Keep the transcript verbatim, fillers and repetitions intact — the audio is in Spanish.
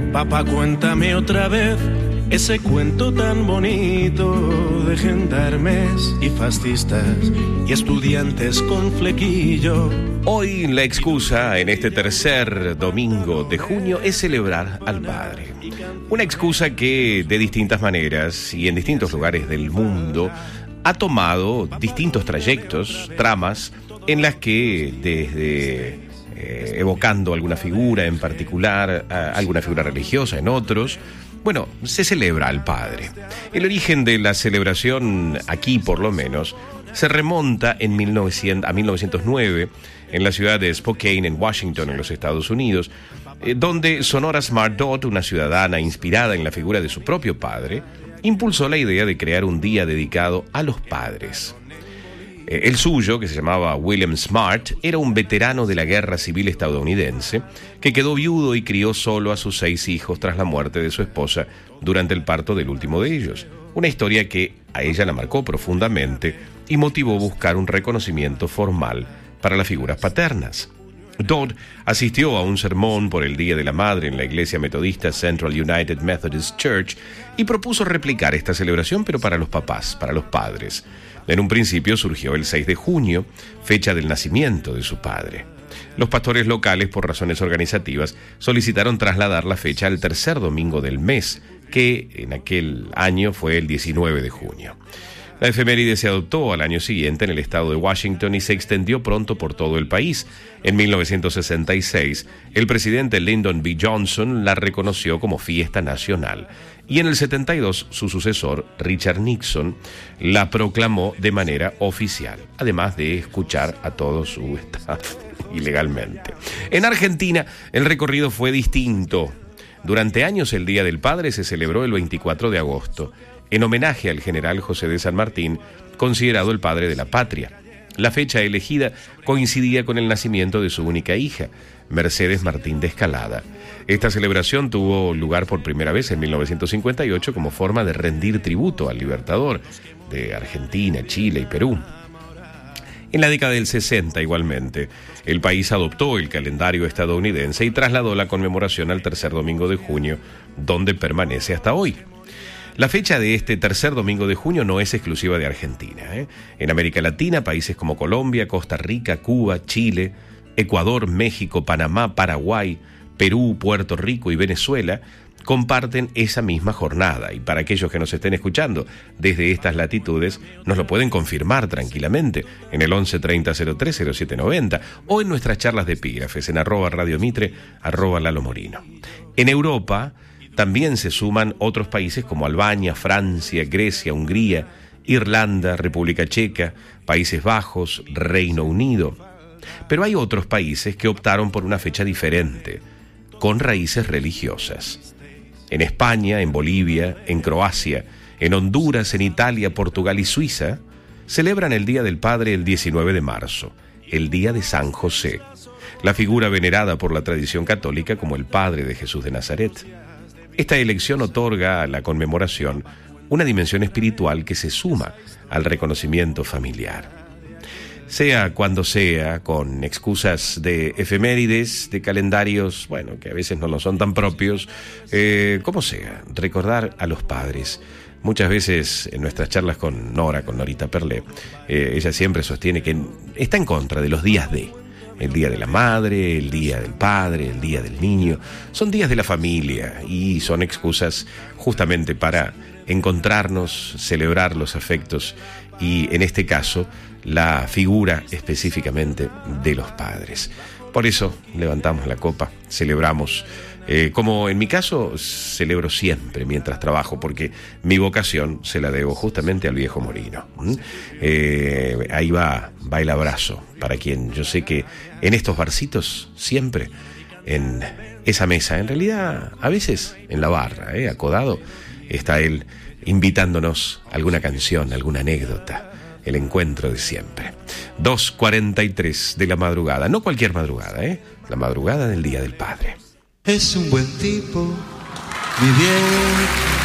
Papá, cuéntame otra vez ese cuento tan bonito de gendarmes y fascistas y estudiantes con flequillo. Hoy la excusa en este tercer domingo de junio es celebrar al Padre. Una excusa que de distintas maneras y en distintos lugares del mundo ha tomado distintos trayectos, tramas, en las que desde eh, evocando alguna figura en particular, a, alguna figura religiosa en otros, bueno, se celebra al Padre. El origen de la celebración, aquí por lo menos, se remonta en mil novecientos, a mil novecientos nueve en la ciudad de Spokane, en Washington, en los Estados Unidos, eh, donde Sonora Smart Dodd, una ciudadana inspirada en la figura de su propio padre, impulsó la idea de crear un día dedicado a los padres. Eh, el suyo, que se llamaba William Smart, era un veterano de la Guerra Civil estadounidense que quedó viudo y crió solo a sus seis hijos tras la muerte de su esposa durante el parto del último de ellos. Una historia que a ella la marcó profundamente y motivó buscar un reconocimiento formal para las figuras paternas. Dodd asistió a un sermón por el Día de la Madre en la iglesia metodista Central United Methodist Church y propuso replicar esta celebración, pero para los papás, para los padres. En un principio surgió el seis de junio, fecha del nacimiento de su padre. Los pastores locales, por razones organizativas, solicitaron trasladar la fecha al tercer domingo del mes, que en aquel año fue el diecinueve de junio. La efeméride se adoptó al año siguiente en el estado de Washington y se extendió pronto por todo el país. En mil novecientos sesenta y seis, el presidente Lyndon B. Johnson la reconoció como fiesta nacional. Y en el setenta y dos, su sucesor, Richard Nixon, la proclamó de manera oficial, además de escuchar a todo su staff ilegalmente. En Argentina, el recorrido fue distinto. Durante años, el Día del Padre se celebró el veinticuatro de agosto, en homenaje al general José de San Martín, considerado el padre de la patria. La fecha elegida coincidía con el nacimiento de su única hija, Mercedes Martín de Escalada. Esta celebración tuvo lugar por primera vez en mil novecientos cincuenta y ocho como forma de rendir tributo al libertador de Argentina, Chile y Perú. En la década del sesenta, igualmente, el país adoptó el calendario estadounidense y trasladó la conmemoración al tercer domingo de junio, donde permanece hasta hoy. La fecha de este tercer domingo de junio no es exclusiva de Argentina, ¿eh? En América Latina, países como Colombia, Costa Rica, Cuba, Chile, Ecuador, México, Panamá, Paraguay, Perú, Puerto Rico y Venezuela comparten esa misma jornada. Y para aquellos que nos estén escuchando desde estas latitudes, nos lo pueden confirmar tranquilamente en el once treinta cero tres cero siete noventa o en nuestras charlas de epígrafes en arroba Radio Mitre, arroba Lalo Morino. En Europa también se suman otros países como Albania, Francia, Grecia, Hungría, Irlanda, República Checa, Países Bajos, Reino Unido. Pero hay otros países que optaron por una fecha diferente, con raíces religiosas. En España, en Bolivia, en Croacia, en Honduras, en Italia, Portugal y Suiza, celebran el Día del Padre el diecinueve de marzo, el Día de San José, la figura venerada por la tradición católica como el Padre de Jesús de Nazaret. Esta elección otorga a la conmemoración una dimensión espiritual que se suma al reconocimiento familiar. Sea cuando sea, con excusas de efemérides, de calendarios, bueno, que a veces no lo son tan propios, eh, como sea, recordar a los padres. Muchas veces en nuestras charlas con Nora, con Norita Perlé, eh, ella siempre sostiene que está en contra de los días de... El Día de la Madre, el Día del Padre, el Día del Niño. Son días de la familia y son excusas justamente para encontrarnos, celebrar los afectos y, en este caso, la figura específicamente de los padres. Por eso levantamos la copa, celebramos. Eh, como en mi caso, celebro siempre mientras trabajo, porque mi vocación se la debo justamente al viejo Morino. ¿Mm? Eh, ahí va, va el abrazo para quien yo sé que en estos barcitos siempre, en esa mesa, en realidad a veces en la barra, eh, acodado, está él invitándonos a alguna canción, alguna anécdota, el encuentro de siempre. dos cuarenta y tres de la madrugada, no cualquier madrugada, eh, la madrugada del Día del Padre. Es un buen tipo, mi viejo.